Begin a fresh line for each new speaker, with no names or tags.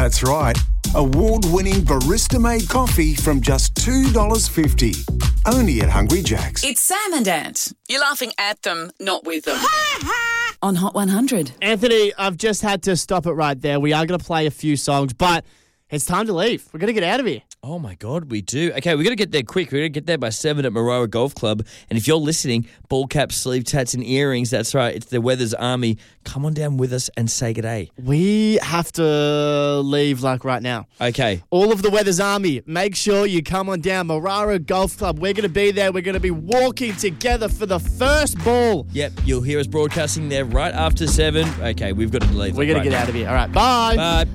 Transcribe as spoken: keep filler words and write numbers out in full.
That's right. Award-winning barista-made coffee from just two dollars fifty. Only at Hungry Jack's.
It's Sam and Ant. You're laughing at them, not with them. On Hot one hundred.
Anthony, I've just had to stop it right there. We are going to play a few songs, but it's time to leave. We're going to get out of here.
Oh, my God, we do. Okay, we're going to get there quick. We're going to get there by seven at Marara Golf Club. And if you're listening, ball caps, sleeve tats and earrings, that's right, it's the Weathers Army. Come on down with us and say g'day.
We have to leave like right now.
Okay.
All of the Weathers Army, make sure you come on down. Marara Golf Club. We're going to be there. We're going to be walking together for the first ball.
Yep, you'll hear us broadcasting there right after seven. Okay, we've got to leave.
We're going
right
to get
now.
out of here. All right, bye.
Bye.